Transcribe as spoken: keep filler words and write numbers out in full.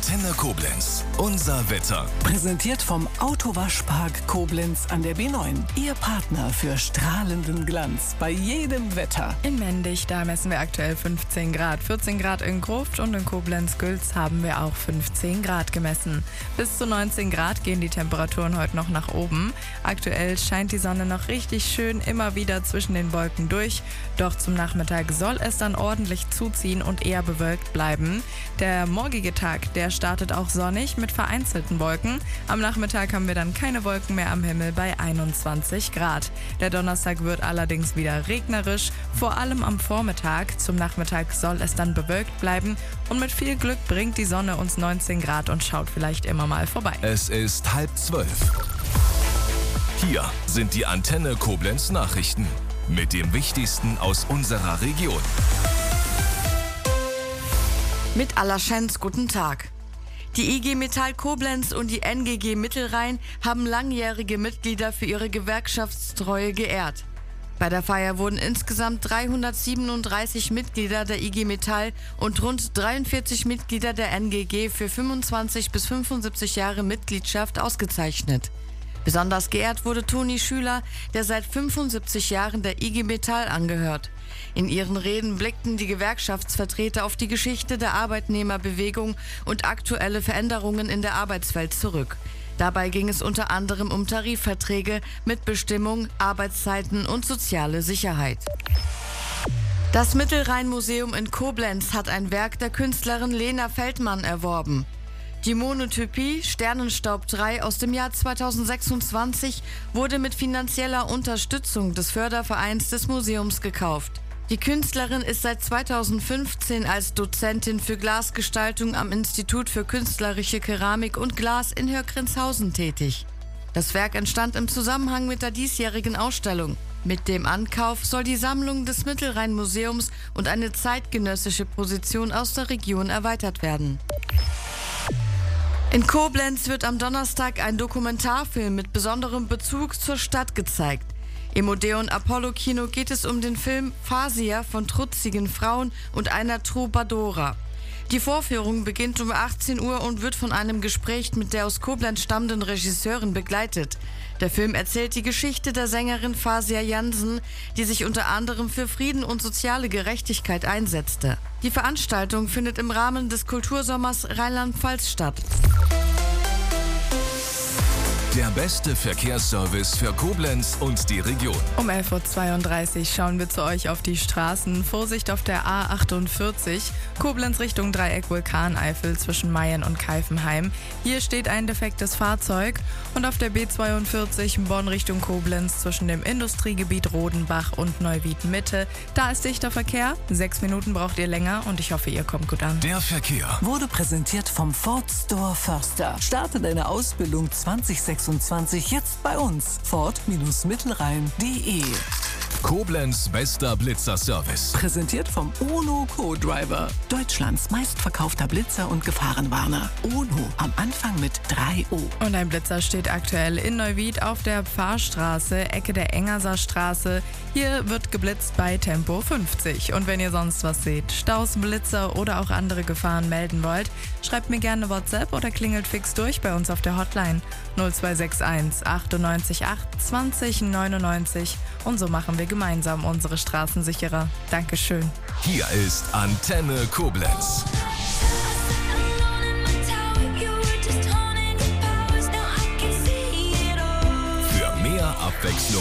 Antenne Koblenz. Unser Wetter. Präsentiert vom Autowaschpark Koblenz an der B neun. Ihr Partner für strahlenden Glanz bei jedem Wetter. In Mendig, da messen wir aktuell fünfzehn Grad. vierzehn Grad in Gruft und in Koblenz-Gülz haben wir auch fünfzehn Grad gemessen. Bis zu neunzehn Grad gehen die Temperaturen heute noch nach oben. Aktuell scheint die Sonne noch richtig schön immer wieder zwischen den Wolken durch. Doch zum Nachmittag soll es dann ordentlich zuziehen und eher bewölkt bleiben. Der morgige Tag, der startet auch sonnig mit vereinzelten Wolken. Am Nachmittag haben wir dann keine Wolken mehr am Himmel bei einundzwanzig Grad. Der Donnerstag wird allerdings wieder regnerisch, vor allem am Vormittag. Zum Nachmittag soll es dann bewölkt bleiben und mit viel Glück bringt die Sonne uns neunzehn Grad und schaut vielleicht immer mal vorbei. Es ist halb zwölf. Hier sind die Antenne Koblenz Nachrichten mit dem Wichtigsten aus unserer Region. Mit aller Schenz, guten Tag. Die I G Metall Koblenz und die N G G Mittelrhein haben langjährige Mitglieder für ihre Gewerkschaftstreue geehrt. Bei der Feier wurden insgesamt dreihundertsiebenunddreißig Mitglieder der I G Metall und rund dreiundvierzig Mitglieder der N G G für fünfundzwanzig bis fünfundsiebzig Jahre Mitgliedschaft ausgezeichnet. Besonders geehrt wurde Toni Schüler, der seit fünfundsiebzig Jahren der I G Metall angehört. In ihren Reden blickten die Gewerkschaftsvertreter auf die Geschichte der Arbeitnehmerbewegung und aktuelle Veränderungen in der Arbeitswelt zurück. Dabei ging es unter anderem um Tarifverträge, Mitbestimmung, Arbeitszeiten und soziale Sicherheit. Das Mittelrhein-Museum in Koblenz hat ein Werk der Künstlerin Lena Feldmann erworben. Die Monotypie Sternenstaub drei aus dem Jahr zweitausendsechsundzwanzig wurde mit finanzieller Unterstützung des Fördervereins des Museums gekauft. Die Künstlerin ist seit zweitausendfünfzehn als Dozentin für Glasgestaltung am Institut für künstlerische Keramik und Glas in Hörgrindshausen tätig. Das Werk entstand im Zusammenhang mit der diesjährigen Ausstellung. Mit dem Ankauf soll die Sammlung des Mittelrhein-Museums und eine zeitgenössische Position aus der Region erweitert werden. In Koblenz wird am Donnerstag ein Dokumentarfilm mit besonderem Bezug zur Stadt gezeigt. Im Odeon Apollo Kino geht es um den Film Fasia von trutzigen Frauen und einer Troubadoura. Die Vorführung beginnt um achtzehn Uhr und wird von einem Gespräch mit der aus Koblenz stammenden Regisseurin begleitet. Der Film erzählt die Geschichte der Sängerin Fasia Jansen, die sich unter anderem für Frieden und soziale Gerechtigkeit einsetzte. Die Veranstaltung findet im Rahmen des Kultursommers Rheinland-Pfalz statt. Der beste Verkehrsservice für Koblenz und die Region. Um elf Uhr zweiunddreißig schauen wir zu euch auf die Straßen. Vorsicht auf der A achtundvierzig, Koblenz Richtung Dreieck Vulkaneifel zwischen Mayen und Keifenheim. Hier steht ein defektes Fahrzeug. Und auf der B zweiundvierzig Bonn Richtung Koblenz zwischen dem Industriegebiet Rodenbach und Neuwied Mitte. Da ist dichter Verkehr. Sechs Minuten braucht ihr länger und ich hoffe, ihr kommt gut an. Der Verkehr Wurde präsentiert vom Ford Store Förster. Starte deine Ausbildung zwanzig sechsundzwanzig jetzt bei uns. Ford Mittelrhein punkt de. Koblenz bester Blitzerservice. Präsentiert vom Ono Co-Driver. Deutschlands meistverkaufter Blitzer und Gefahrenwarner. Ono am Anfang mit drei O. Und ein Blitzer steht aktuell in Neuwied auf der Pfarrstraße, Ecke der Engerser Straße. Hier wird geblitzt bei Tempo fünfzig. Und wenn ihr sonst was seht, Staus, Blitzer oder auch andere Gefahren melden wollt, schreibt mir gerne WhatsApp oder klingelt fix durch bei uns auf der Hotline null zwei sechs eins achtundneunzig acht zwanzig neunundneunzig. Und so machen wir gemeinsam unsere Straßen sicherer. Dankeschön. Hier ist Antenne Koblenz. Für mehr Abwechslung